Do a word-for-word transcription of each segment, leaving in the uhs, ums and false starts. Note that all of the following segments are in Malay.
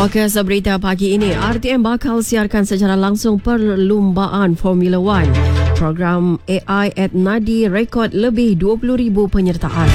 Fokus berita pagi ini, R T M bakal siarkan secara langsung perlumbaan Formula One. Program A I at Nadi rekod lebih dua puluh ribu penyertaan.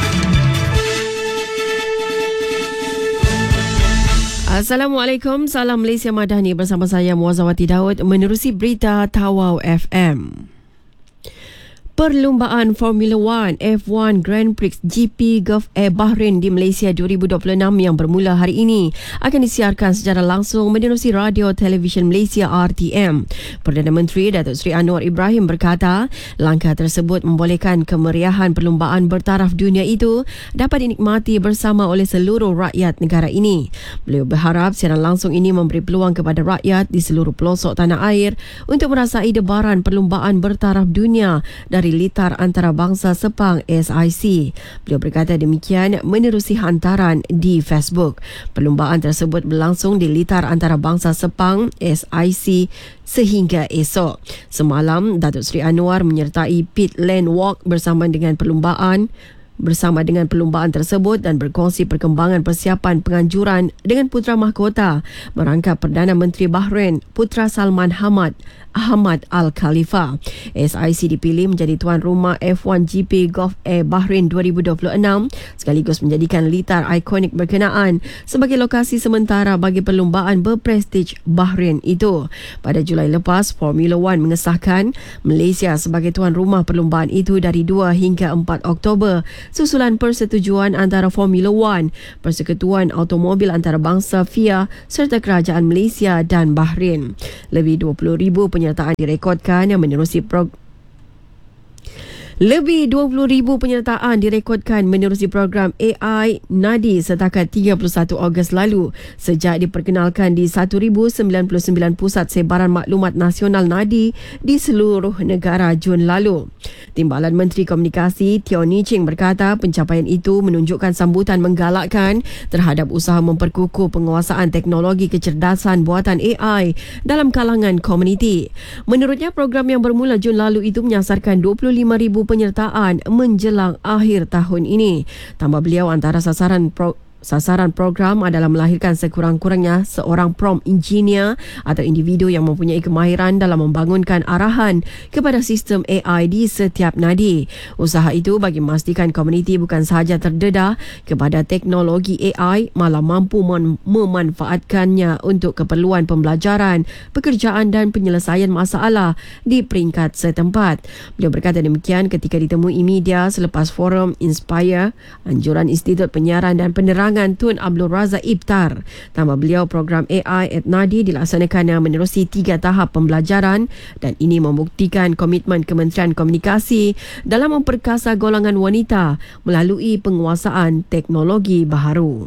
Assalamualaikum, salam Malaysia Madani, bersama saya Muazzawati Daud menerusi berita Tawau F M. Perlumbaan Formula One F one Grand Prix G P Gulf Air Bahrain di Malaysia dua ribu dua puluh enam yang bermula hari ini akan disiarkan secara langsung menerusi Radio Televisyen Malaysia R T M. Perdana Menteri Datuk Seri Anwar Ibrahim berkata, langkah tersebut membolehkan kemeriahan perlumbaan bertaraf dunia itu dapat dinikmati bersama oleh seluruh rakyat negara ini. Beliau berharap siaran langsung ini memberi peluang kepada rakyat di seluruh pelosok tanah air untuk merasai debaran perlumbaan bertaraf dunia dari dari litar antarabangsa Sepang S I C. Beliau berkata demikian menerusi hantaran di Facebook. Perlumbaan tersebut berlangsung di litar antarabangsa Sepang S I C sehingga esok. Semalam, Datuk Seri Anwar menyertai Pit Lane Walk bersama dengan perlumbaan bersama dengan perlumbaan tersebut dan berkongsi perkembangan persiapan penganjuran dengan Putera Mahkota merangkap Perdana Menteri Bahrain Putra Salman Hamad Ahmad Al Khalifa. S I C dipilih menjadi tuan rumah F one G P Gulf Air Bahrain dua ribu dua puluh enam sekaligus menjadikan litar ikonik berkenaan sebagai lokasi sementara bagi perlumbaan berprestij Bahrain itu. Pada Julai lepas, Formula One mengesahkan Malaysia sebagai tuan rumah perlumbaan itu dari dua hingga empat Oktober susulan persetujuan antara Formula One, Persekutuan Automobil Antarabangsa F I A serta Kerajaan Malaysia dan Bahrain. Lebih dua puluh ribu penyertaan direkodkan yang menerusi prog Lebih dua puluh ribu penyertaan direkodkan menerusi program A I Nadi setakat tiga puluh satu Ogos lalu sejak diperkenalkan di seribu sembilan puluh sembilan pusat sebaran maklumat nasional Nadi di seluruh negara Jun lalu. Timbalan Menteri Komunikasi Teo Ni Ching berkata pencapaian itu menunjukkan sambutan menggalakkan terhadap usaha memperkukuh penguasaan teknologi kecerdasan buatan A I dalam kalangan komuniti. Menurutnya, program yang bermula Jun lalu itu menyasarkan dua puluh lima ribu penyertaan menjelang akhir tahun ini. Tambah beliau, antara sasaran pro Sasaran program adalah melahirkan sekurang-kurangnya seorang prompt engineer atau individu yang mempunyai kemahiran dalam membangunkan arahan kepada sistem A I di setiap nadi. Usaha itu bagi memastikan komuniti bukan sahaja terdedah kepada teknologi A I, malah mampu mem- memanfaatkannya untuk keperluan pembelajaran, pekerjaan dan penyelesaian masalah di peringkat setempat. Beliau berkata demikian ketika ditemui media selepas forum Inspire, anjuran Institut Penyiaran dan Penerangan Tun Abdul Razak Ibtar. Tambah beliau, program A I at Nadi dilaksanakan menerusi tiga tahap pembelajaran dan ini membuktikan komitmen Kementerian Komunikasi dalam memperkasa golongan wanita melalui penguasaan teknologi baharu.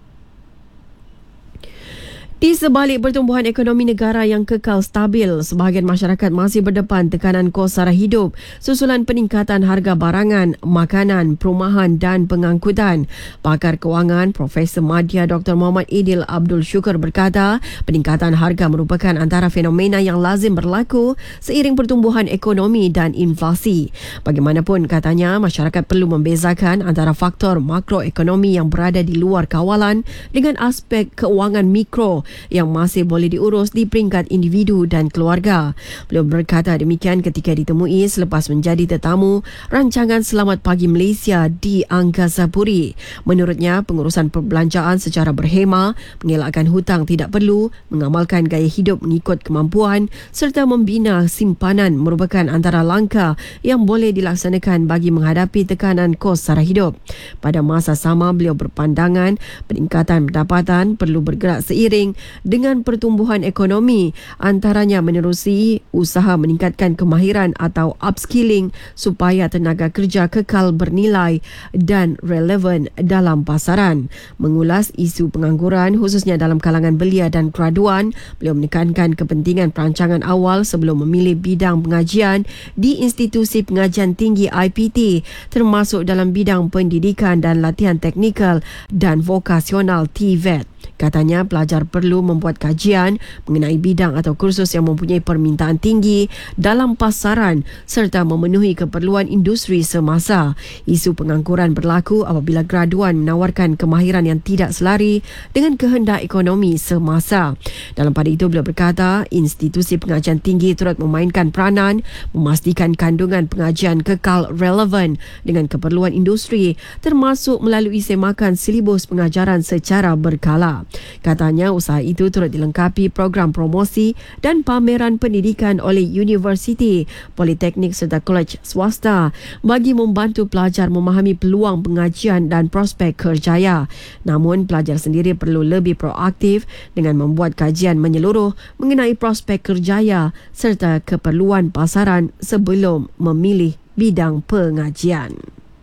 Di sebalik pertumbuhan ekonomi negara yang kekal stabil, sebahagian masyarakat masih berdepan tekanan kos sara hidup susulan peningkatan harga barangan, makanan, perumahan dan pengangkutan. Pakar kewangan Profesor Madya Doktor Muhammad Idil Abdul Syukur berkata, peningkatan harga merupakan antara fenomena yang lazim berlaku seiring pertumbuhan ekonomi dan inflasi. Bagaimanapun, katanya, masyarakat perlu membezakan antara faktor makroekonomi yang berada di luar kawalan dengan aspek keuangan mikro yang masih boleh diurus di peringkat individu dan keluarga. Beliau berkata demikian ketika ditemui selepas menjadi tetamu rancangan Selamat Pagi Malaysia di Angkasa Puri. Menurutnya, pengurusan perbelanjaan secara berhema, mengelakkan hutang tidak perlu, mengamalkan gaya hidup mengikut kemampuan serta membina simpanan merupakan antara langkah yang boleh dilaksanakan bagi menghadapi tekanan kos sara hidup. Pada masa sama, beliau berpandangan peningkatan pendapatan perlu bergerak seiring dengan pertumbuhan ekonomi, antaranya menerusi usaha meningkatkan kemahiran atau upskilling supaya tenaga kerja kekal bernilai dan relevan dalam pasaran. Mengulas isu pengangguran khususnya dalam kalangan belia dan graduan, beliau menekankan kepentingan perancangan awal sebelum memilih bidang pengajian di institusi pengajian tinggi I P T, termasuk dalam bidang pendidikan dan latihan teknikal dan vokasional T V E T. Katanya pelajar perlu membuat kajian mengenai bidang atau kursus yang mempunyai permintaan tinggi dalam pasaran serta memenuhi keperluan industri semasa. Isu pengangguran berlaku apabila graduan menawarkan kemahiran yang tidak selari dengan kehendak ekonomi semasa. Dalam pada itu, beliau berkata institusi pengajian tinggi turut memainkan peranan memastikan kandungan pengajian kekal relevan dengan keperluan industri termasuk melalui semakan silibus pengajaran secara berkala. Katanya usaha itu turut dilengkapi program promosi dan pameran pendidikan oleh universiti, politeknik serta kolej swasta bagi membantu pelajar memahami peluang pengajian dan prospek kerjaya. Namun pelajar sendiri perlu lebih proaktif dengan membuat kajian menyeluruh mengenai prospek kerjaya serta keperluan pasaran sebelum memilih bidang pengajian.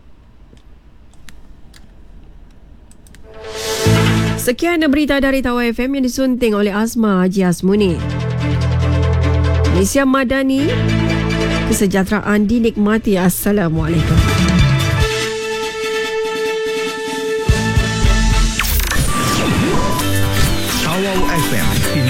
Sekian berita dari Tawar F M yang disunting oleh Azma Haji Asmuni. Malaysia Madani, kesejahteraan dinikmati. Assalamualaikum. Tawar F M